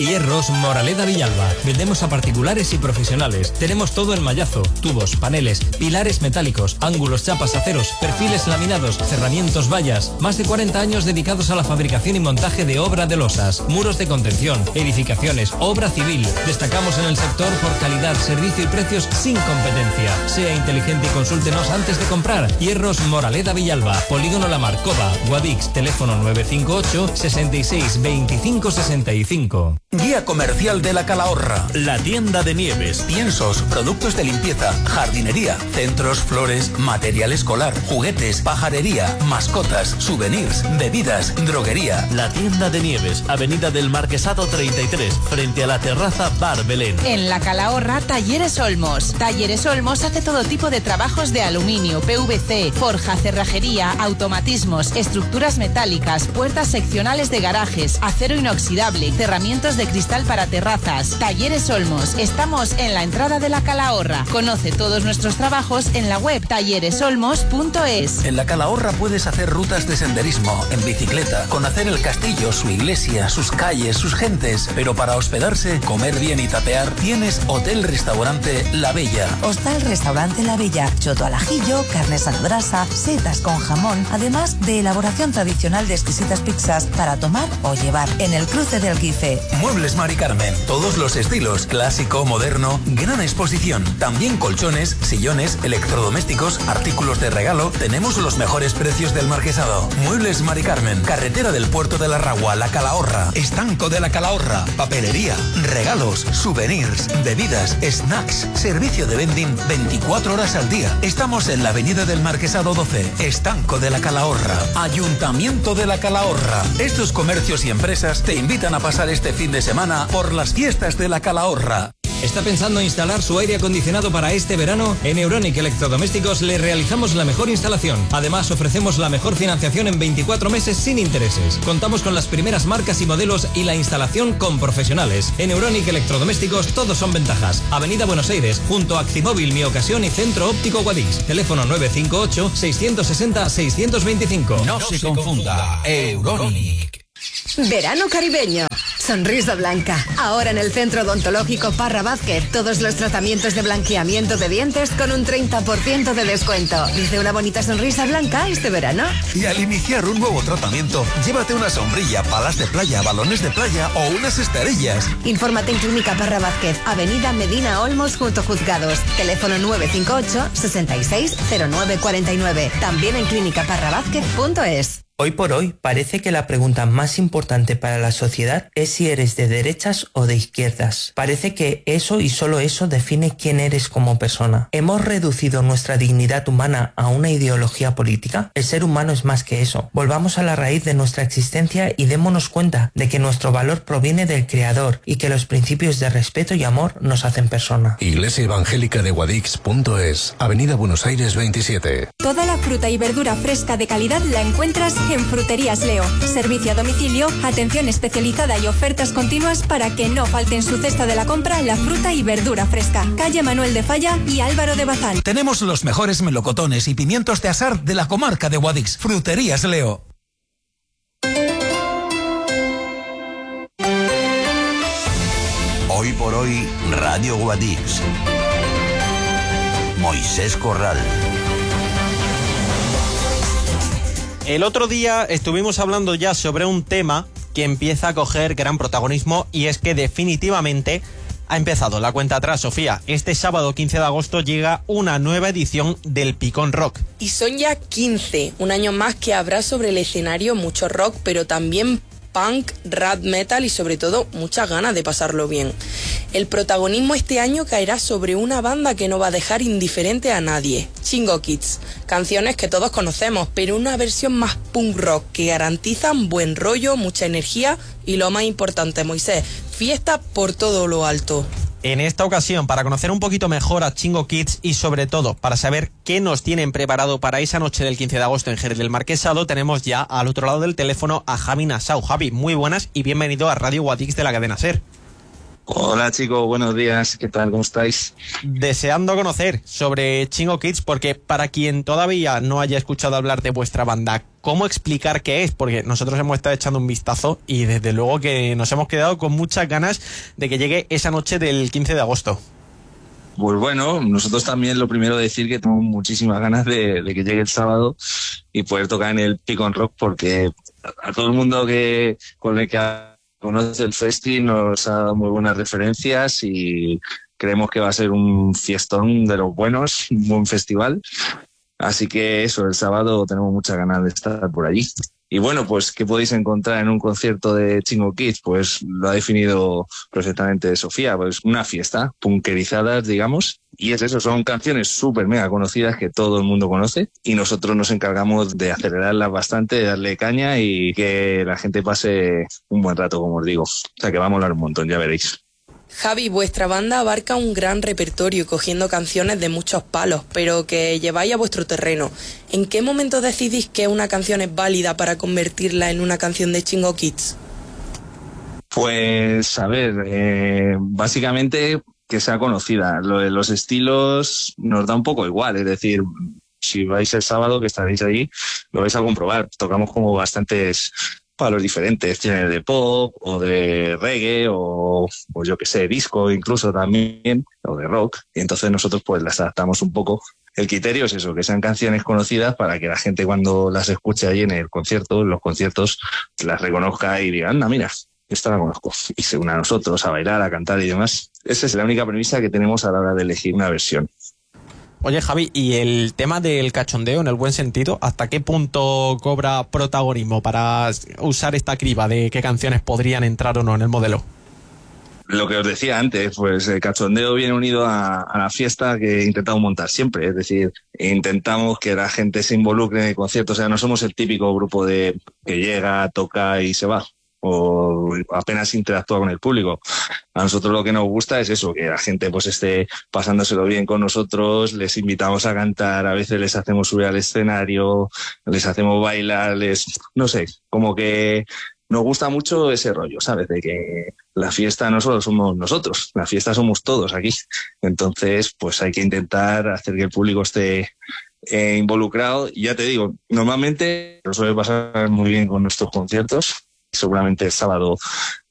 Hierros Moraleda Villalba. Vendemos a particulares y profesionales. Tenemos todo en mallazo, tubos, paneles, pilares metálicos, ángulos, chapas, aceros, perfiles laminados, cerramientos, vallas. Más de 40 años dedicados a la fabricación y montaje de obra de losas, muros de contención, edificaciones, obra civil. Destacamos en el sector por calidad, servicio y precios sin competencia. Sea inteligente y consúltenos antes de comprar. Hierros Moraleda Villalba, Polígono La Marcova, Guadix, teléfono 958 66 25 65. Guía comercial de la Calahorra. La tienda de Nieves. Piensos, productos de limpieza, jardinería, centros, flores, material escolar, juguetes, pajarería, mascotas, souvenirs, bebidas, droguería. La tienda de Nieves, Avenida del Marquesado 33, frente a la terraza Bar Belén. En la Calahorra, Talleres Olmos. Talleres Olmos hace todo tipo de trabajos de aluminio, PVC, forja, cerrajería, automatismos, estructuras metálicas, puertas seccionales de garajes, acero inoxidable, cerramientos de cristal para terrazas. Talleres Olmos. Estamos en la entrada de la Calahorra. Conoce todos nuestros trabajos en la web talleresolmos.es. En la Calahorra puedes hacer rutas de senderismo, en bicicleta, conocer el castillo, su iglesia, sus calles, sus gentes. Pero para hospedarse, comer bien y tapear, tienes Hotel-Restaurante La Bella. Hostal-Restaurante La Bella. Choto al ajillo, carnes a la brasa, setas con jamón, además de elaboración tradicional de exquisitas pizzas para tomar o llevar. En el cruce del Guife. Muebles Mari Carmen, todos los estilos, clásico, moderno, gran exposición. También colchones, sillones, electrodomésticos, artículos de regalo. Tenemos los mejores precios del Marquesado. Muebles Mari Carmen, carretera del Puerto de la Ragua, La Calahorra, estanco de la Calahorra, papelería, regalos, souvenirs, bebidas, snacks, servicio de vending 24 horas al día. Estamos en la avenida del Marquesado 12, estanco de la Calahorra, Ayuntamiento de la Calahorra. Estos comercios y empresas te invitan a pasar este fin de semana por las fiestas de la Calahorra. ¿Está pensando instalar su aire acondicionado para este verano? En Euronic Electrodomésticos le realizamos la mejor instalación. Además, ofrecemos la mejor financiación en 24 meses sin intereses. Contamos con las primeras marcas y modelos y la instalación con profesionales. En Euronic Electrodomésticos todos son ventajas. Avenida Buenos Aires, junto a Actimóvil, Mi Ocasión y Centro Óptico Guadix. Teléfono 958 660 625. No se confunda. Euronic. Verano caribeño. Sonrisa Blanca. Ahora en el Centro Odontológico Parra Vázquez. Todos los tratamientos de blanqueamiento de dientes con un 30% de descuento. Dice una bonita sonrisa blanca este verano. Y al iniciar un nuevo tratamiento, llévate una sombrilla, palas de playa, balones de playa o unas esterillas. Infórmate en Clínica Parra Vázquez, Avenida Medina Olmos junto a Juzgados. Teléfono 958 66 0949. También en clínicaparravázquez.es. Hoy por hoy parece que la pregunta más importante para la sociedad es si eres de derechas o de izquierdas. Parece que eso y solo eso define quién eres como persona. ¿Hemos reducido nuestra dignidad humana a una ideología política? El ser humano es más que eso. Volvamos a la raíz de nuestra existencia y démonos cuenta de que nuestro valor proviene del Creador y que los principios de respeto y amor nos hacen persona. Iglesia Evangélica de Guadix.es, Avenida Buenos Aires 27. Toda la fruta y verdura fresca de calidad la encuentras en Fruterías Leo. Servicio a domicilio, atención especializada y ofertas continuas para que no falte en su cesta de la compra la fruta y verdura fresca. Calle Manuel de Falla y Álvaro de Bazán. Tenemos los mejores melocotones y pimientos de asar de la comarca de Guadix. Fruterías Leo. Hoy por hoy, Radio Guadix. Moisés Corral. El otro día estuvimos hablando ya sobre un tema que empieza a coger gran protagonismo y es que definitivamente ha empezado la cuenta atrás, Sofía. Este sábado 15 de agosto llega una nueva edición del Picón Rock. Y son ya 15, un año más que habrá sobre el escenario mucho rock, pero también punk, rap metal y sobre todo muchas ganas de pasarlo bien. El protagonismo este año caerá sobre una banda que no va a dejar indiferente a nadie, Chingo Kids. Canciones que todos conocemos, pero una versión más punk rock que garantizan buen rollo, mucha energía y lo más importante, Moisés, fiesta por todo lo alto. En esta ocasión, para conocer un poquito mejor a Chingo Kids y sobre todo para saber qué nos tienen preparado para esa noche del 15 de agosto en Jerez del Marquesado, tenemos ya al otro lado del teléfono a Javi Nassau. Javi, muy buenas y bienvenido a Radio Guadix de la cadena SER. Hola chicos, buenos días, ¿qué tal? ¿Cómo estáis? Deseando conocer sobre Chingo Kids, porque para quien todavía no haya escuchado hablar de vuestra banda, ¿cómo explicar qué es? Porque nosotros hemos estado echando un vistazo y desde luego que nos hemos quedado con muchas ganas de que llegue esa noche del 15 de agosto. Pues bueno, nosotros también lo primero decir que tenemos muchísimas ganas de que llegue el sábado y poder tocar en el Picon Rock, porque a todo el mundo con el que conoce el festi nos ha dado muy buenas referencias y creemos que va a ser un fiestón de los buenos, un buen festival. Así que eso, el sábado tenemos muchas ganas de estar por allí. Y bueno, pues, ¿qué podéis encontrar en un concierto de Chingo Kids? Pues lo ha definido perfectamente Sofía, pues una fiesta, punkerizadas, digamos. Y es eso, son canciones súper mega conocidas que todo el mundo conoce y nosotros nos encargamos de acelerarlas bastante, de darle caña y que la gente pase un buen rato, como os digo. O sea que va a molar un montón, ya veréis. Javi, vuestra banda abarca un gran repertorio cogiendo canciones de muchos palos, pero que lleváis a vuestro terreno. ¿En qué momento decidís que una canción es válida para convertirla en una canción de Chingo Kids? Pues, a ver, básicamente que sea conocida. Lo de los estilos nos da un poco igual, es decir, si vais el sábado que estaréis allí, lo vais a comprobar. Tocamos como bastantes palos diferentes, tiene de pop o de reggae o pues yo que sé, disco incluso también, o de rock, y entonces nosotros pues las adaptamos un poco. El criterio es eso, que sean canciones conocidas para que la gente cuando las escuche ahí en el concierto, en los conciertos, las reconozca y diga, anda, mira, esta la conozco, y se una a nosotros a bailar, a cantar y demás. Esa es la única premisa que tenemos a la hora de elegir una versión. Oye, Javi, ¿y el tema del cachondeo en el buen sentido, hasta qué punto cobra protagonismo para usar esta criba de qué canciones podrían entrar o no en el modelo? Lo que os decía antes, pues el cachondeo viene unido a la fiesta que intentamos montar siempre, es decir, intentamos que la gente se involucre en el concierto, o sea, no somos el típico grupo de que llega, toca y se va, o apenas interactúa con el público. A nosotros lo que nos gusta es eso, que la gente pues esté pasándoselo bien con nosotros, les invitamos a cantar, a veces les hacemos subir al escenario, les hacemos bailar, no sé, como que nos gusta mucho ese rollo, ¿sabes? De que la fiesta no solo somos nosotros, la fiesta somos todos aquí. Entonces, pues hay que intentar hacer que el público esté involucrado. Y ya te digo, normalmente nos suele pasar muy bien con nuestros conciertos. Seguramente el sábado